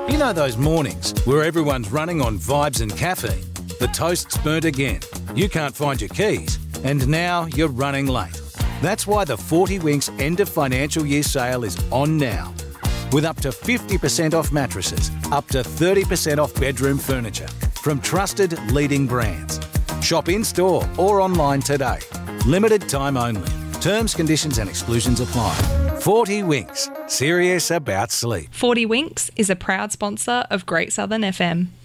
You know those mornings where everyone's running on vibes and caffeine? The toast's burnt again, you can't find your keys, and now you're running late. That's why the 40 Winks end of financial year sale is on now. With up to 50% off mattresses, up to 30% off bedroom furniture from trusted leading brands. Shop in-store or online today. Limited time only. Terms, conditions and exclusions apply. 40 Winks. Serious about sleep. 40 Winks is a proud sponsor of Great Southern FM.